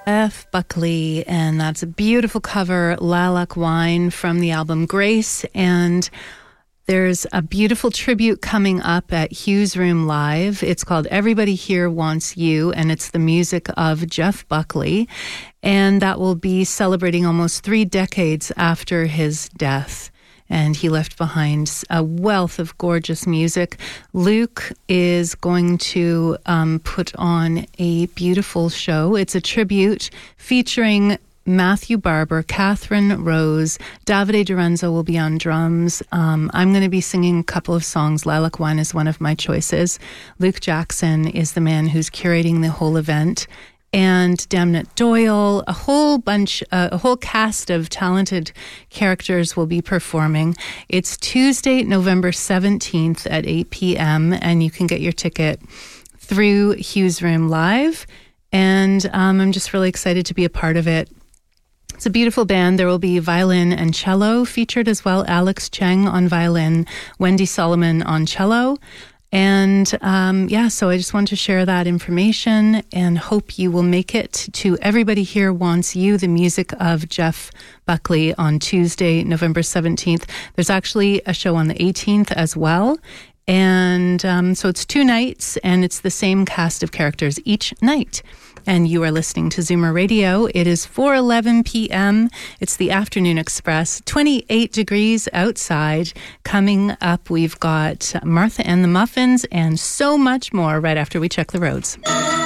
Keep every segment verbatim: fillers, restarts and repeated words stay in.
Jeff Buckley, and that's a beautiful cover, Lilac Wine, from the album Grace. And there's a beautiful tribute coming up at Hughes Room Live. It's called Everybody Here Wants You, and it's the music of Jeff Buckley. And that will be celebrating almost three decades after his death. And he left behind a wealth of gorgeous music. Luke is going to um, put on a beautiful show. It's a tribute featuring Matthew Barber, Catherine Rose, Davide Dorenzo will be on drums. Um, I'm going to be singing a couple of songs. Lilac Wine is one of my choices. Luke Jackson is the man who's curating the whole event. And Damnit Doyle, a whole bunch, uh, a whole cast of talented characters will be performing. It's Tuesday, November seventeenth at eight p.m. and you can get your ticket through Hughes Room Live. And um, I'm just really excited to be a part of it. It's a beautiful band. There will be violin and cello featured as well. Alex Cheng on violin, Wendy Solomon on cello. And um, yeah, so I just wanted to share that information and hope you will make it to Everybody Here Wants You, the music of Jeff Buckley, on Tuesday, November seventeenth. There's actually a show on the eighteenth as well. And um, so it's two nights and it's the same cast of characters each night. And you are listening to Zoomer Radio. It is four eleven p.m. It's the Afternoon Express. twenty-eight degrees outside. Coming up, we've got Martha and the Muffins and so much more right after we check the roads.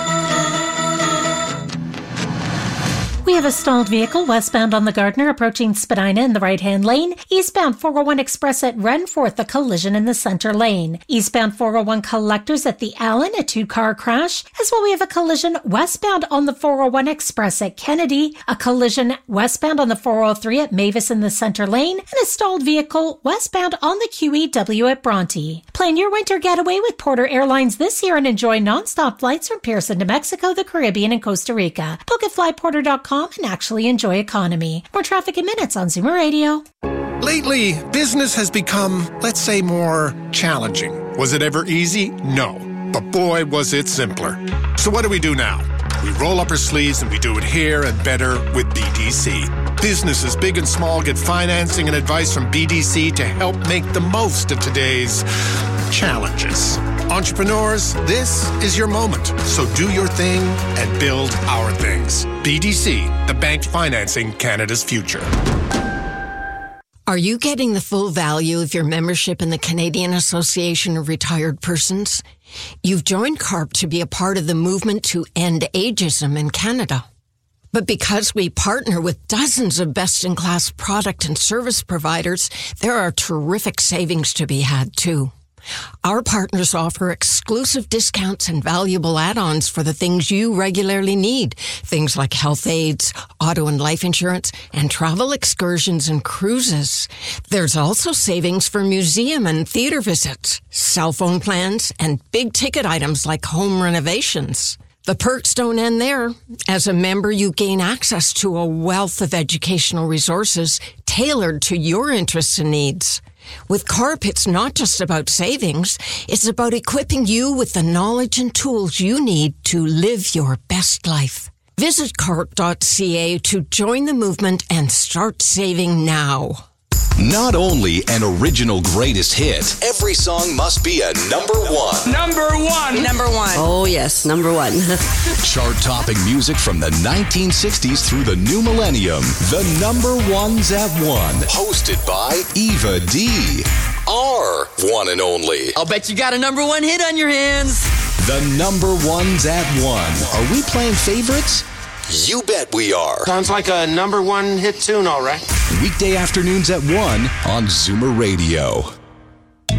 We have a stalled vehicle westbound on the Gardner approaching Spadina in the right-hand lane. Eastbound four oh one Express at Renforth, a collision in the center lane. Eastbound four oh one Collectors at the Allen, a two-car crash. As well, we have a collision westbound on the four oh one Express at Kennedy, a collision westbound on the four oh three at Mavis in the center lane, and a stalled vehicle westbound on the Q E W at Bronte. Plan your winter getaway with Porter Airlines this year and enjoy non-stop flights from Pearson to Mexico, the Caribbean, and Costa Rica. Book at fly porter dot com and actually enjoy economy. More traffic in minutes on Zoomer Radio. Lately, business has become, let's say, more challenging. Was it ever easy? No. But boy, was it simpler. So what do we do now? We roll up our sleeves and we do it here and better with B D C. Businesses big and small get financing and advice from B D C to help make the most of today's challenges. Entrepreneurs, this is your moment. So do your thing and build our things. B D C, the bank financing Canada's future. Are you getting the full value of your membership in the Canadian Association of Retired Persons? You've joined CARP to be a part of the movement to end ageism in Canada. But because we partner with dozens of best-in-class product and service providers, there are terrific savings to be had, too. Our partners offer exclusive discounts and valuable add-ons for the things you regularly need. Things like health aids, auto and life insurance, and travel excursions and cruises. There's also savings for museum and theater visits, cell phone plans, and big-ticket items like home renovations. The perks don't end there. As a member, you gain access to a wealth of educational resources tailored to your interests and needs. With CARP, it's not just about savings. It's about equipping you with the knowledge and tools you need to live your best life. Visit carp dot c a to join the movement and start saving now. Not only an original greatest hit, every song must be a number one. Number one. Number one. Oh, yes, number one. Chart-topping music from the nineteen sixties through the new millennium. The number ones at one. Hosted by Eva D. Our one and only. I'll bet you got a number one hit on your hands. The number ones at one. Are we playing favorites? You bet we are. Sounds like a number one hit tune, all right. Weekday afternoons at one on Zoomer Radio.